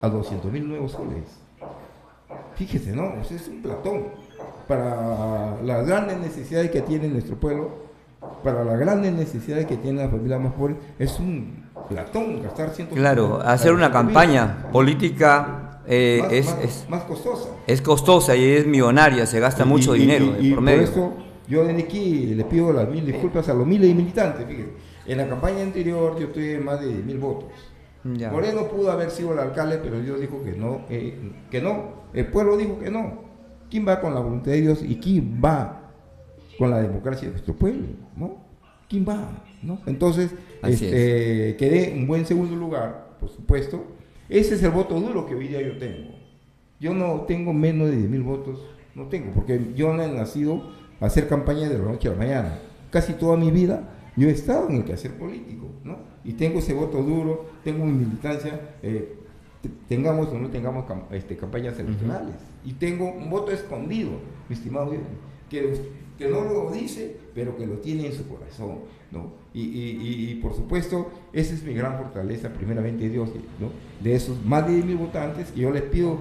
a 200.000 nuevos soles. Fíjese, ¿no? Ese es un platón para las grandes necesidades que tiene nuestro pueblo, para las grandes necesidades que tiene la familia más pobre. Es un platón gastar 150. Claro, hacer una campaña política más costosa. Es costosa y es millonaria, se gasta mucho dinero y por medio. Por eso yo desde aquí le pido las 1000 disculpas a los miles de militantes. Fíjese, en la campaña anterior yo tuve más de 10.000 votos. Ya. Moreno pudo haber sido el alcalde, pero Dios dijo que no, el pueblo dijo que no. ¿Quién va con la voluntad de Dios y quién va con la democracia de nuestro pueblo? ¿No? ¿Quién va? ¿No? Entonces, quedé en buen segundo lugar, por supuesto. Ese es el voto duro que hoy día yo tengo. Yo no tengo menos de 10.000 votos, no tengo, porque yo no he nacido a hacer campaña de la noche a la mañana. Casi toda mi vida yo he estado en el quehacer político, ¿no? Y tengo ese voto duro, tengo mi militancia, tengamos o no tengamos campañas electorales. Y tengo un voto escondido, mi estimado, que no lo dice, pero que lo tiene en su corazón, ¿no? Y por supuesto, esa es mi gran fortaleza, primeramente Dios, ¿no? De esos más de 10.000 votantes, y yo les pido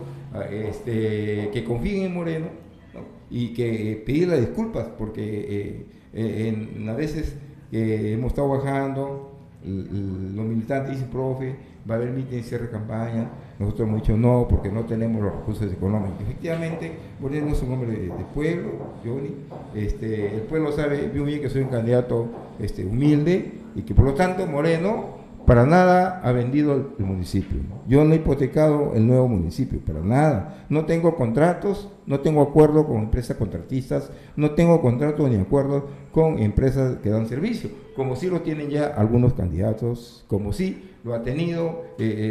que confíen en Moreno, ¿no? Y que pedirle disculpas, porque a veces hemos estado bajando, los militantes dicen, profe, va a haber mitin, cierre de campaña. Nosotros hemos dicho no, porque no tenemos los recursos económicos. Efectivamente, Moreno es un hombre de pueblo, Johnny. El pueblo sabe muy bien que soy un candidato humilde, y que por lo tanto Moreno para nada ha vendido el municipio. Yo no he hipotecado el nuevo municipio, para nada. No tengo contratos, no tengo acuerdo con empresas contratistas, no tengo contrato ni acuerdo con empresas que dan servicio, como sí lo tienen ya algunos candidatos, como sí lo ha tenido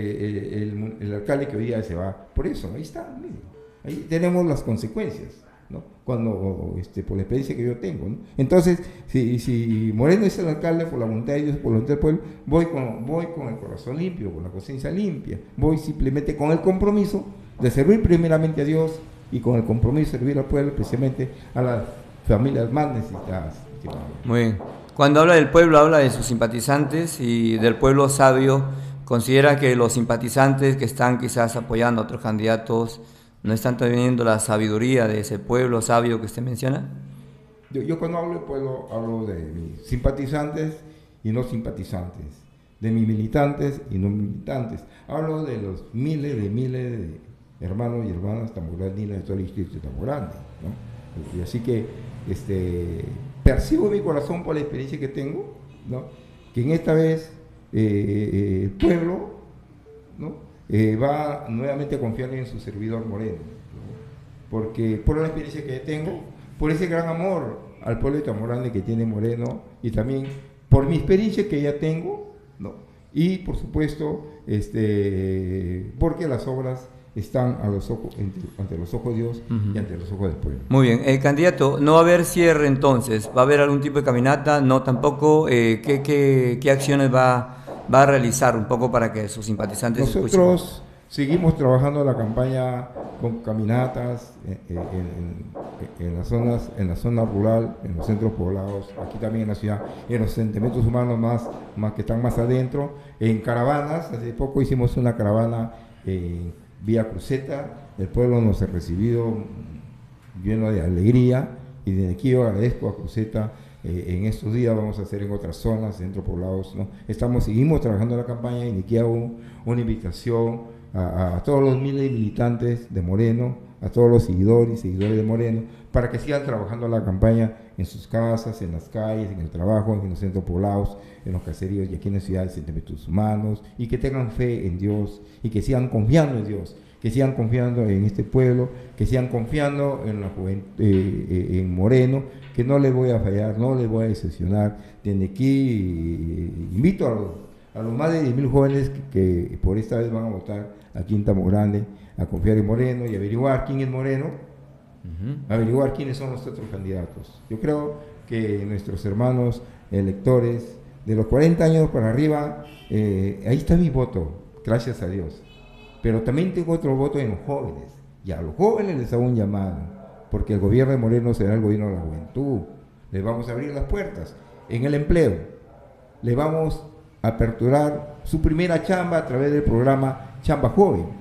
el alcalde que hoy día se va. Por eso, ahí está, miren, ahí tenemos las consecuencias, ¿no? Cuando, por la experiencia que yo tengo, ¿no? Entonces, si Moreno es el alcalde por la voluntad de Dios, por la voluntad del pueblo, voy con el corazón limpio, con la conciencia limpia, voy simplemente con el compromiso de servir primeramente a Dios y con el compromiso de servir al pueblo, especialmente a las familias más necesitadas. Muy bien. Cuando habla del pueblo, habla de sus simpatizantes y del pueblo sabio. ¿Considera que los simpatizantes que están quizás apoyando a otros candidatos no están teniendo la sabiduría de ese pueblo sabio que usted menciona? Yo cuando hablo del pueblo, hablo de mis simpatizantes y no simpatizantes, de mis militantes y no militantes. Hablo de los miles de hermanos y hermanas tamorandinas de todo el distrito de Tamborandi, ¿no? Y así que percibo en mi corazón, por la experiencia que tengo, ¿no? Que en esta vez el pueblo, ¿no? Va nuevamente a confiar en su servidor Moreno, ¿no? Porque por la experiencia que tengo, por ese gran amor al pueblo de Tamborandi que tiene Moreno, y también por mi experiencia que ya tengo, ¿no? Y por supuesto, porque las obras están ante los ojos de Dios y ante los ojos del pueblo. Muy bien, candidato, ¿no va a haber cierre entonces? ¿Va a haber algún tipo de caminata? No, tampoco. ¿Qué acciones va a realizar un poco para que sus simpatizantes Nosotros seguimos trabajando la campaña con caminatas en las zonas rural, en los centros poblados, aquí también en la ciudad, en los asentamientos humanos más que están más adentro, en caravanas. Hace poco hicimos una caravana vía Cruceta, el pueblo nos ha recibido lleno de alegría, y desde aquí yo agradezco a Cruceta. En estos días vamos a hacer en otras zonas, centros poblados, ¿no? Seguimos trabajando en la campaña, y aquí hago una invitación a todos los miles de militantes de Moreno, a todos los seguidores de Moreno, para que sigan trabajando la campaña en sus casas, en las calles, en el trabajo, en los centros poblados, en los caseríos y aquí en la ciudad de asentamientos humanos, y que tengan fe en Dios y que sigan confiando en Dios, que sigan confiando en este pueblo, que sigan confiando en la juventud, en Moreno, que no les voy a fallar, no les voy a decepcionar. Desde aquí invito a los más de 10.000 jóvenes que por esta vez van a votar aquí en Tamborandi, a confiar en Moreno y averiguar quién es Moreno, averiguar quiénes son los otros candidatos. Yo creo que nuestros hermanos electores de los 40 años para arriba, ahí está mi voto, gracias a Dios. Pero también tengo otro voto en los jóvenes, y a los jóvenes les hago un llamado, porque el gobierno de Moreno será el gobierno de la juventud. Les vamos a abrir las puertas en el empleo, le vamos a aperturar su primera chamba a través del programa Chamba Joven.